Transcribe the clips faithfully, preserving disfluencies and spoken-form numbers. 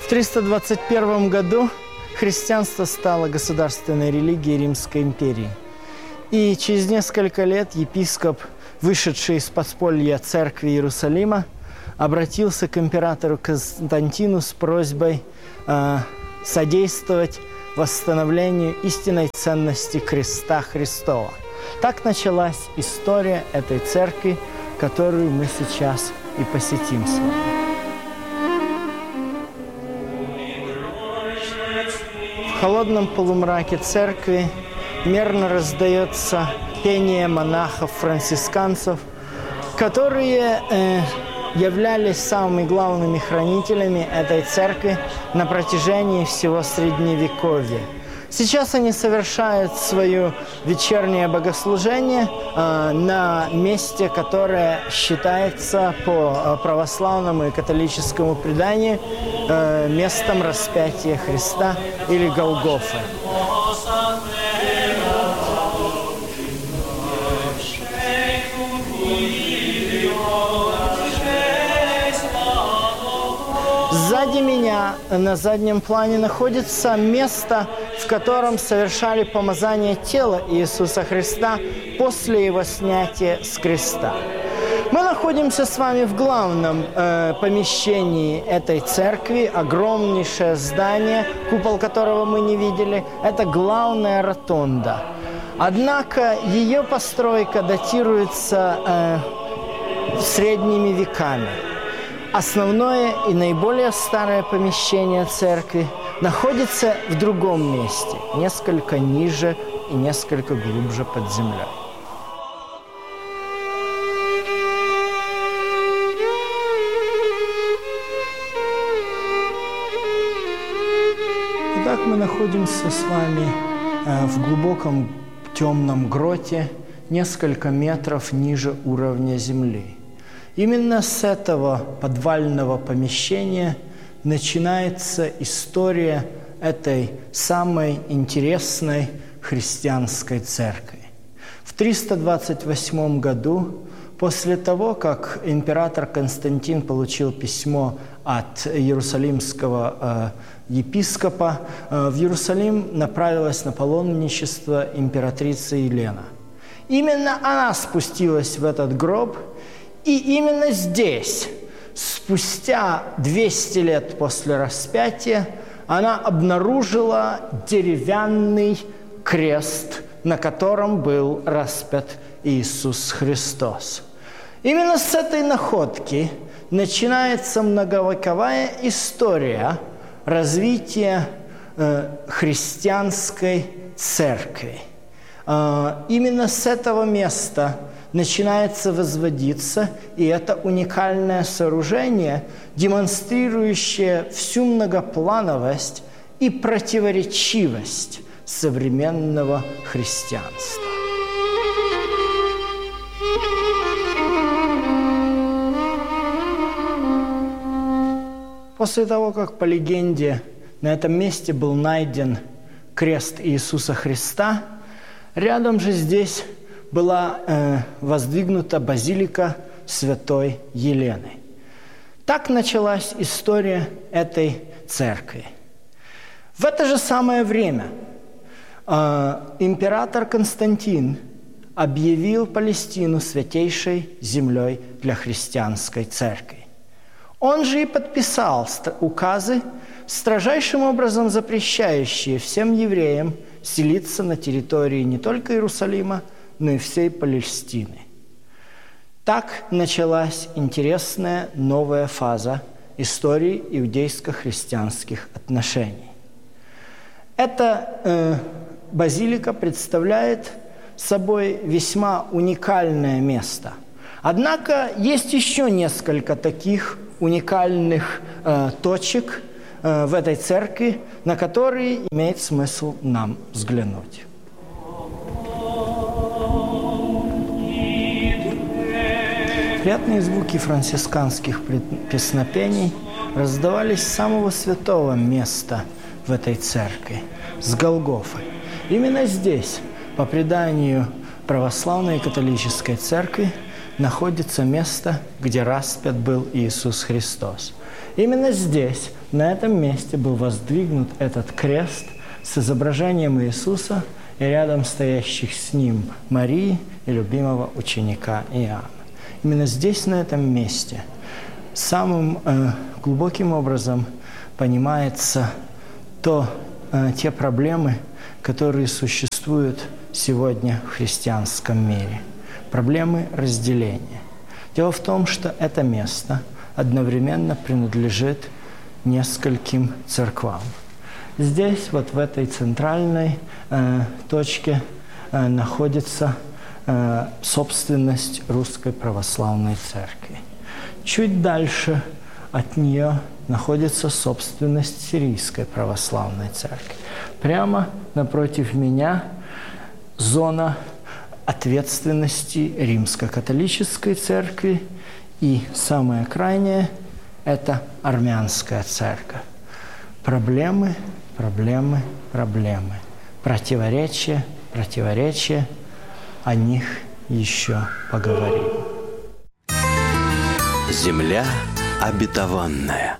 В триста двадцать первом году христианство стало государственной религией Римской империи. И через несколько лет епископ, вышедший из подполья церкви Иерусалима, обратился к императору Константину с просьбой э, содействовать восстановлению истинной ценности креста Христова. Так началась история этой церкви, которую мы сейчас и посетим с вами. В холодном полумраке церкви мерно раздается пение монахов-францисканцев, которые э, являлись самыми главными хранителями этой церкви на протяжении всего Средневековья. Сейчас они совершают свое вечернее богослужение э, на месте, которое считается по православному и католическому преданию э, местом распятия Христа или Голгофы. Сзади меня на заднем плане находится место, в котором совершали помазание тела Иисуса Христа после Его снятия с креста. Мы находимся с вами в главном э, помещении этой церкви, огромнейшее здание, купол которого мы не видели. Это главная ротонда. Однако ее постройка датируется э, средними веками. Основное и наиболее старое помещение церкви находится в другом месте, несколько ниже и несколько глубже под землей. Итак, мы находимся с вами в глубоком темном гроте, несколько метров ниже уровня земли. Именно с этого подвального помещения начинается история этой самой интересной христианской церкви. В триста двадцать восьмом году, после того, как император Константин получил письмо от иерусалимского э, епископа, э, в Иерусалим направилась на паломничество императрица Елена. Именно она спустилась в этот гроб, и именно здесь, спустя двести лет после распятия, она обнаружила деревянный крест, на котором был распят Иисус Христос. Именно с этой находки начинается многовековая история развития э, христианской церкви. Э, именно с этого места начинается возводиться, и это уникальное сооружение, демонстрирующее всю многоплановость и противоречивость современного христианства. После того, как по легенде на этом месте был найден крест Иисуса Христа, рядом же здесь была э, воздвигнута базилика святой Елены. Так началась история этой церкви. В это же самое время э, император Константин объявил Палестину святейшей землей для христианской церкви. Он же и подписал указы, строжайшим образом запрещающие всем евреям селиться на территории не только Иерусалима, но и всей Палестины. Так началась интересная новая фаза истории иудейско-христианских отношений. Эта э, базилика представляет собой весьма уникальное место. Однако есть еще несколько таких уникальных э, точек э, в этой церкви, на которые имеет смысл нам взглянуть. Приятные звуки францисканских песнопений раздавались с самого святого места в этой церкви, с Голгофы. Именно здесь, по преданию православной и католической церкви, находится место, где распят был Иисус Христос. Именно здесь, на этом месте, был воздвигнут этот крест с изображением Иисуса и рядом стоящих с ним Марии и любимого ученика Иоанна. Именно здесь, на этом месте, самым э, глубоким образом понимается то, э, те проблемы, которые существуют сегодня в христианском мире. Проблемы разделения. Дело в том, что это место одновременно принадлежит нескольким церквам. Здесь, вот в этой центральной э, точке, э, находится э, собственность Русской Православной Церкви. Чуть дальше от нее находится собственность Сирийской Православной Церкви. Прямо напротив меня зона ответственности Римско-католической Церкви, и самое крайнее – это армянская церковь. Проблемы, проблемы, проблемы. Противоречия, противоречия. О них еще поговорим. Земля обетованная.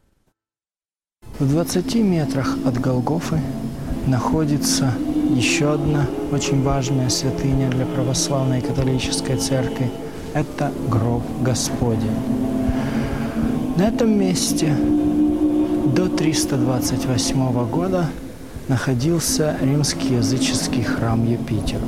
В двадцати метрах от Голгофы находится еще одна очень важная святыня для православной и католической церкви – это гроб Господень. На этом месте до триста двадцать восьмого года находился римский языческий храм Юпитеру.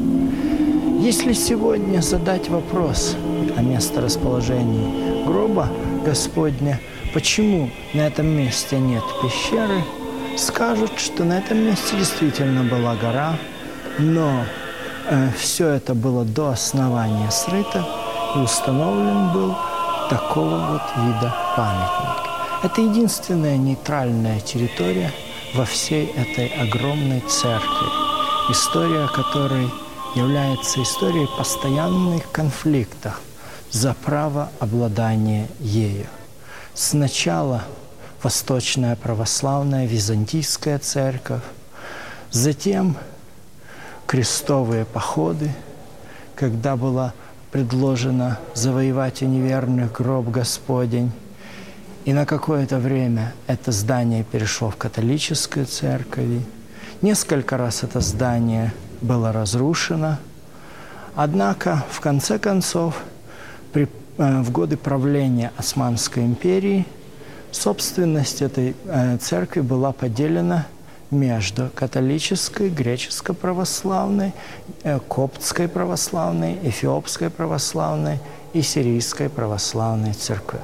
Если сегодня задать вопрос о месторасположении гроба Господня, почему на этом месте нет пещеры, скажут, что на этом месте действительно была гора, но э, все это было до основания срыто, и установлен был такого вот вида памятник. Это единственная нейтральная территория во всей этой огромной церкви, история которой является историей постоянных конфликтов за право обладания ею. Сначала Восточная православная византийская церковь, затем крестовые походы, когда было предложено завоевать у неверных гроб Господень. И на какое-то время это здание перешло в католическую церковь. Несколько раз это здание было разрушено. Однако, в конце концов, при, э, в годы правления Османской империи собственность этой э, церкви была поделена между католической, греческо-православной, э, коптской православной, эфиопской православной и сирийской православной церквями.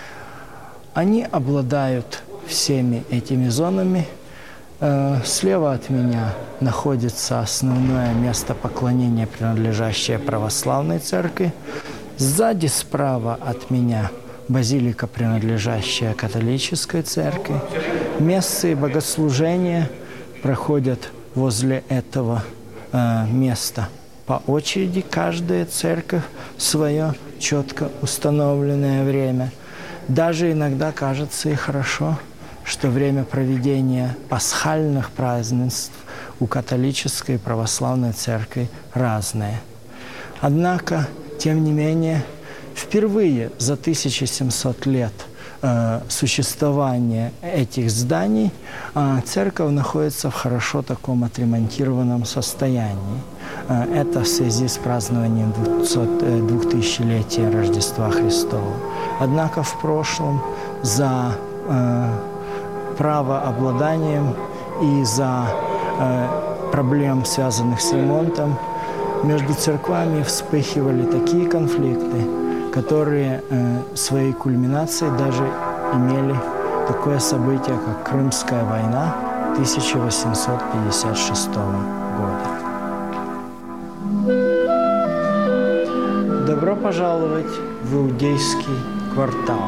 Они обладают всеми этими зонами. Э, слева от меня находится основное место поклонения, принадлежащее православной церкви. Сзади, справа от меня, базилика, принадлежащая католической церкви. Мессы и богослужения проходят возле этого э, места по очереди. Каждая церковь в свое четко установленное время. Даже иногда кажется и хорошо, что время проведения пасхальных празднеств у католической и православной церкви разное. Однако, тем не менее, впервые за тысяча семьсот лет э, существования этих зданий э, церковь находится в хорошо таком отремонтированном состоянии. Э, это в связи с празднованием двухтысячелетия Рождества Христова. Однако в прошлом за э, правообладанием и за э, проблем, связанных с ремонтом, между церквами вспыхивали такие конфликты, которые э, своей кульминацией даже имели такое событие, как Крымская война тысяча восемьсот пятьдесят шестого года. Добро пожаловать в Иудейский квартал.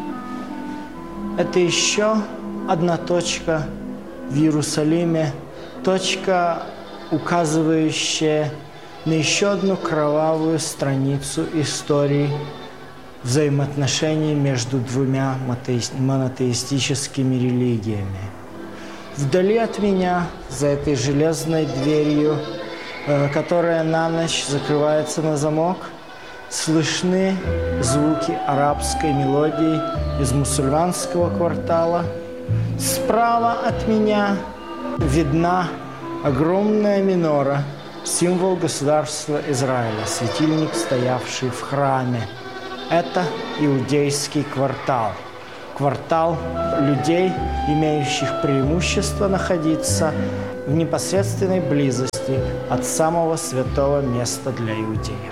Это еще одна точка в Иерусалиме, точка, указывающая на еще одну кровавую страницу истории взаимоотношений между двумя монотеистическими религиями. Вдали от меня, за этой железной дверью, которая на ночь закрывается на замок, Слышны звуки арабской мелодии из мусульманского квартала. Справа от меня видна огромная минора, символ государства Израиля, светильник, стоявший в храме. Это иудейский квартал. Квартал людей, имеющих преимущество находиться в непосредственной близости от самого святого места для иудеев.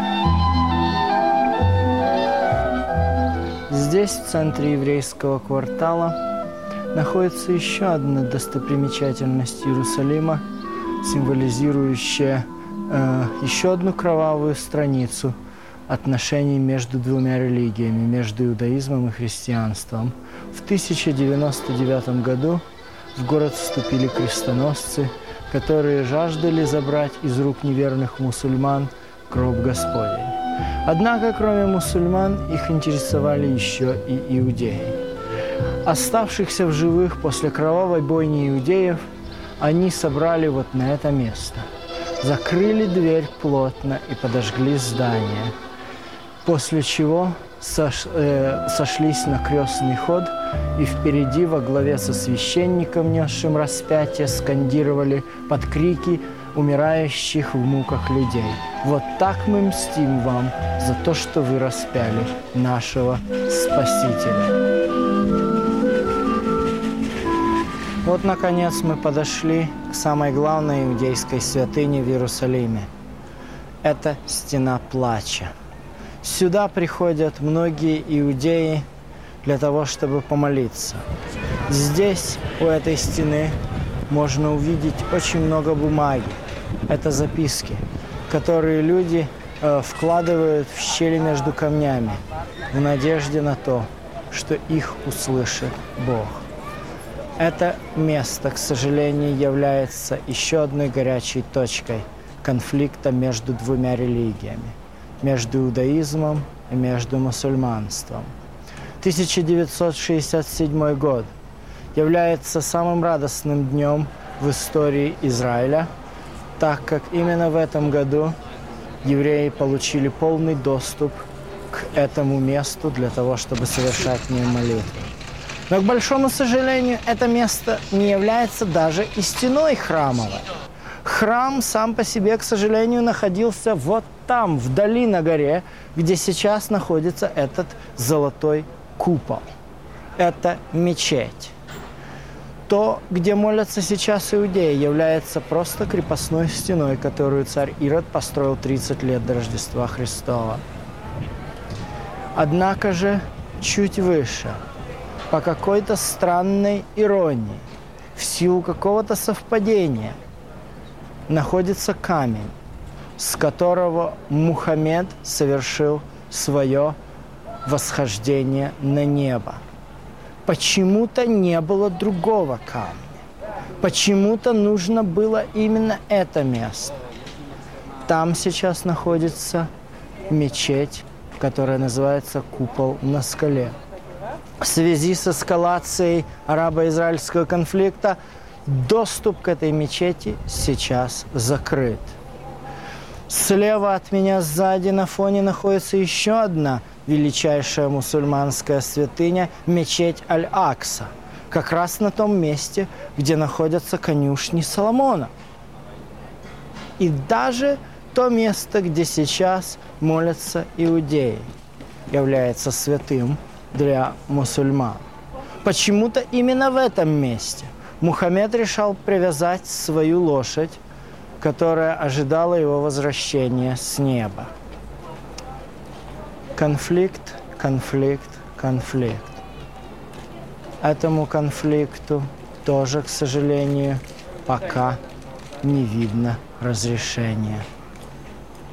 Здесь, в центре еврейского квартала, находится еще одна достопримечательность Иерусалима, символизирующая э, еще одну кровавую страницу отношений между двумя религиями, между иудаизмом и христианством. В тысяча девяносто девятом году в город вступили крестоносцы, которые жаждали забрать из рук неверных мусульман гроб Господень. Однако, кроме мусульман, их интересовали еще и иудеи. Оставшихся в живых после кровавой бойни иудеев они собрали вот на это место. Закрыли дверь плотно и подожгли здание, после чего сош, э, сошлись на крестный ход и впереди во главе со священником, несшим распятие, скандировали под крики умирающих в муках людей: «Вот так мы мстим вам за то, что вы распяли нашего Спасителя». Вот, наконец, мы подошли к самой главной иудейской святыне в Иерусалиме. Это Стена Плача. Сюда приходят многие иудеи для того, чтобы помолиться. Здесь, у этой стены, можно увидеть очень много бумаги. Это записки, которые люди э, вкладывают в щели между камнями в надежде на то, что их услышит Бог. Это место, к сожалению, является еще одной горячей точкой конфликта между двумя религиями, между иудаизмом и между мусульманством. тысяча девятьсот шестьдесят седьмой год является самым радостным днем в истории Израиля, так как именно в этом году евреи получили полный доступ к этому месту для того, чтобы совершать в нем молитвы. Но, к большому сожалению, это место не является даже и стеной храмовой. Храм сам по себе, к сожалению, находился вот там, вдали на горе, где сейчас находится этот золотой купол. Это мечеть. То, где молятся сейчас иудеи, является просто крепостной стеной, которую царь Ирод построил тридцать лет до Рождества Христова. Однако же чуть выше, по какой-то странной иронии, в силу какого-то совпадения, находится камень, с которого Мухаммед совершил свое восхождение на небо. Почему-то не было другого камня. Почему-то нужно было именно это место. Там сейчас находится мечеть, которая называется «Купол на скале». В связи с эскалацией арабо-израильского конфликта доступ к этой мечети сейчас закрыт. Слева от меня, сзади, на фоне находится еще одна величайшая мусульманская святыня – мечеть Аль-Акса, как раз на том месте, где находятся конюшни Соломона. И даже то место, где сейчас молятся иудеи, является святым для мусульман. Почему-то именно в этом месте Мухаммед решил привязать свою лошадь, которая ожидала его возвращения с неба. Конфликт, конфликт, конфликт. Этому конфликту тоже, к сожалению, пока не видно разрешения.